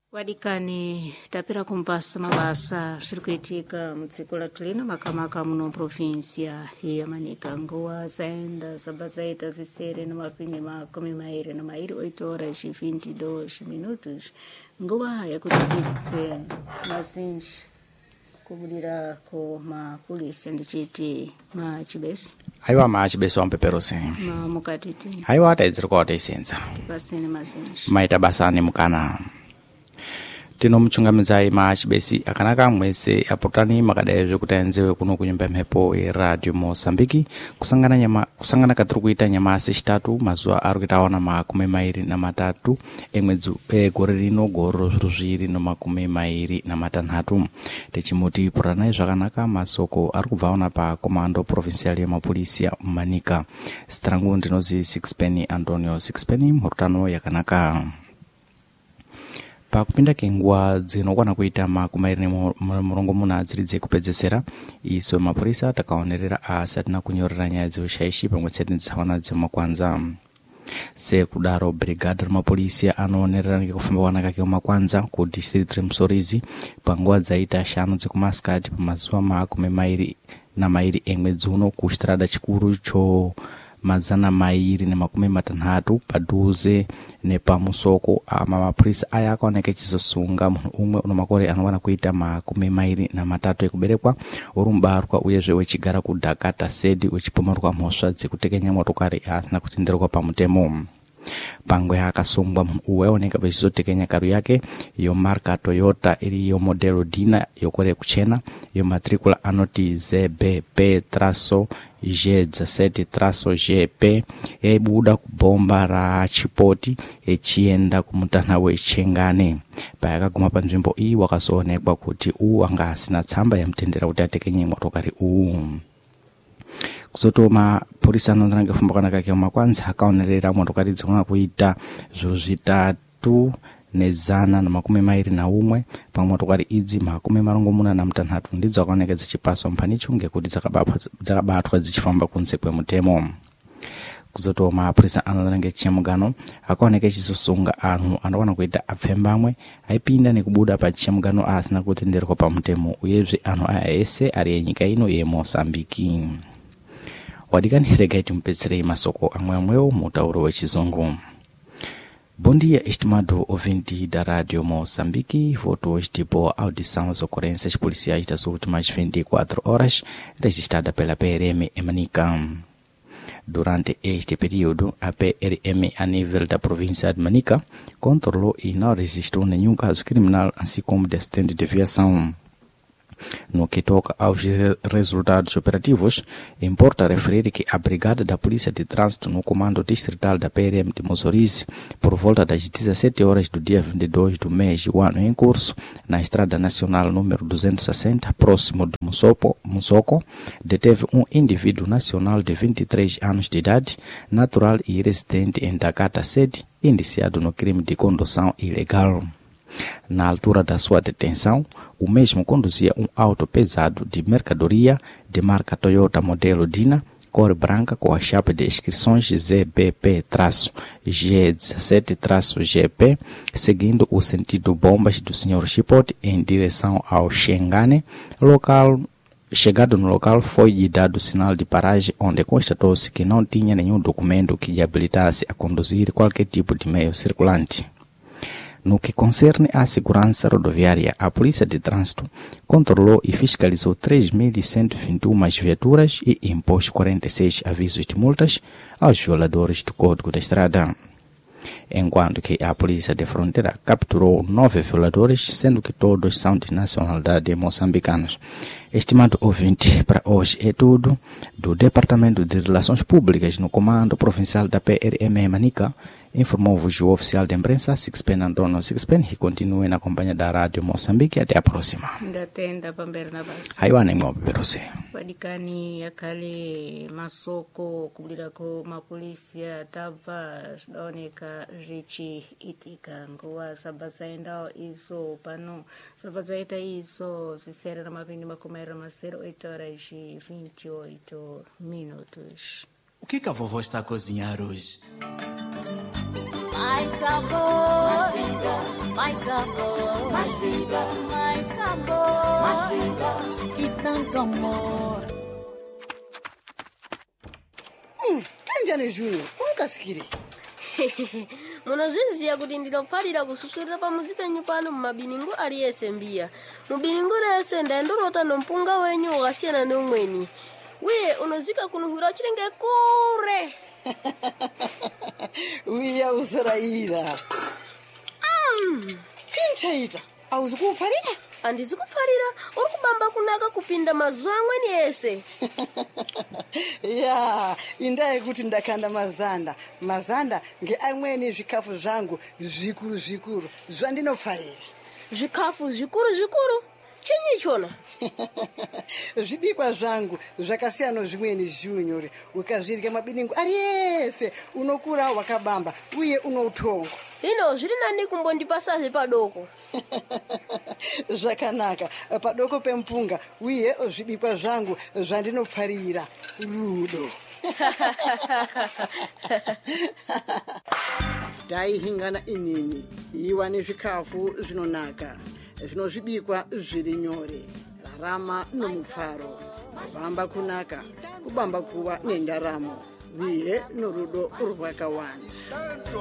Wadikani tapira kumpasa mabasa circuitica mudziko lathu lino makamaka muno província ya Manica nguwa saenda sabazaita zisere na mapini makumi mairi na mairi 8h22 nguwa yakutitike mazinji kubudira ko mapolisi ndichiti machibesi aiwa machibesi wampeperusi mukatiti aiwa ataidziri kuwataisenza pasene mazinji maita basani mukana tino muchungamidzayi machibesi akanaka mwese apotani makadayezve kuti ayenzewe kuno kunyumba mhepo radio Mosambiki kusangana katiri kuita nyamasi chitatu mazuwa ari kuitaona makumi mairi na matatu emwedzi gore rino goro zviri no makumi mairi na matanhatu tichimuti puranayi zvakanaka masoko ari kubvaona pa komando provincial yemapolisi mumanika strangu ndinozi Sixpenny Antonio Sixpenny murutano yakanaka pakupinda kenguwa dzinokwana kuita makumi mairi murongo muna dziri dzekupedzesera isu mapurisa takaonerera asi atina kunyorera nyaya dzeushayishi pamwe chete nditsaona dzemakwanza sekudaro brigade remapolisi anoonerera nekufamba kwanaka kemakwanza ku district remusorizi panguwa dzaita 5 dzekumasikati pamazuva makumi mairi na mairi emwedzi uno kuchitrada chikuru cho mazana mairi nemakumi matanhatu padhuze nepamusoko mapurisa aya akaoneka chizosunga munhu umwe uno makore anokwana kuita makumi mairi na matatu ekuberekwa uri mubarwa uyezve wechigara kudhakata sedi wechipomerwa mhosva dzekutekenya motokari asina kutenderwa pamutemo pangwe akasungwa munhu uyu aoneka vechizotekenya karu yake yomarka Toyota iri yomodelo Dina yokore kuchena yomatricula anoti ZBP-G17-GP yaibuda kubhomba rachipoti echienda kumutanha wechengane payakaguma panzvimbo iyi wakazoonekwa kuti anga asina tsamba yamutendera kuti atekenye motokari kuzotoma polisi anonanga kufamba kwanaka kemakwanza akaonerera motokari dzingona kuita zviro zvitatu nezana na makumi mairi na umwe pamotokari idzi makumi marongo muna na mutanhatu ndidzo akaoneka dzichipaswa mpanichu ngekuti dzakabatwa dzichifamba kunze kwemutemo kuzotoma polisi anonanga chemugano akaoneka chizosunga anhu anokwana kuita apfembamwe aipinda nekubuda pachemugano asina kutenderwa pamutemo uyezve anhu aya ese ari enyika ino yeMosambiki wadikani regai timpetserei masoko amwewo mutauro wechizungu. Bom dia, estimado ouvinte da Rádio Moçambique. Voto hoje tipo a audição das ocorrências policiais das últimas 24 horas registrada pela PRM em Manica. Durante este período, a PRM a nível da província de Manica controlou e não registrou nenhum caso criminal, assim como de acidente de viação. No que toca aos resultados operativos, importa referir que a Brigada da Polícia de Trânsito no Comando Distrital da PRM de Mosorize, por volta das 17 horas do dia 22 do mês do ano em curso, na Estrada Nacional número 260, próximo de Musoko, deteve um indivíduo nacional de 23 anos de idade, natural e residente em Dakata Sede, indiciado no crime de condução ilegal. Na altura da sua detenção, o mesmo conduzia um auto pesado de mercadoria de marca Toyota modelo Dina, cor branca com a chapa de inscrições ZBP-G17-GP, seguindo o sentido bombas do Sr. Chipote em direção ao Xengane, local. Chegado no local, foi-lhe dado sinal de paragem, onde constatou-se que não tinha nenhum documento que lhe habilitasse a conduzir qualquer tipo de meio circulante. No que concerne à segurança rodoviária, a Polícia de Trânsito controlou e fiscalizou 3.121 viaturas e impôs 46 avisos de multas aos violadores do Código da Estrada. Enquanto que a Polícia de Fronteira capturou 9 violadores, sendo que todos são de nacionalidade moçambicanos. Estimado ouvinte, para hoje é tudo do Departamento de Relações Públicas no Comando Provincial da PRM Manica. Informou-vos o oficial de imprensa Sixpenny Antonio Sixpenny, e continue na companhia da Rádio Moçambique. Até a próxima. ndatenda pamberna basi Haiwana imobeberose wadikani yakale masoko kubulirako mapolisia tava daoneka richi itika nguwa sabazaendao iso pano sabazaita iso zisera na mapindi makumaira masero 8h28. O que a vovó está a cozinhar hoje? Mais sabor, mais vida, mais mais sabor, mais vida, mais sabor, mais vida e tanto amor. Kanjani Junior, unkasikire. Munozviziva kuti ndinofarira kususurira pamuzipenyu pano mumabiningu ari ese mbiya. Mubiningu rese ndaindorota nompunga wenyu wakasiyana neumweni. Uye unozika kunuhwira uchirenge kure. Uya usaraira. Chinchaita, auzi kufarira? Handizi kufarira, uri kubamba kunaka kupinda mazuva amweni ese. Ya, indai kuti ndakanda mazanda ngeamweni zvikafu zvangu zvikuru zvandinofarira. Zvikafu zvikuru chinyi chona? Zvibikwa zvangu zvakasiyana zvimweni Junior, ukazvirya mabiningu ari ese unokura wakabamba uye unoutongo. Hino zviri nani kumbondipasazve padoko. Zvakanaka, padoko pempunga uye zvibikwa zvangu zvandinofarira rudo. Taihingana inini iwa nezvikafu zvinonaka zvinozvibikwa zviri nyore, rarama nomufaro, kubamba kunaka, kubamba kuwa nendaramo, uye norudo rwakawanda.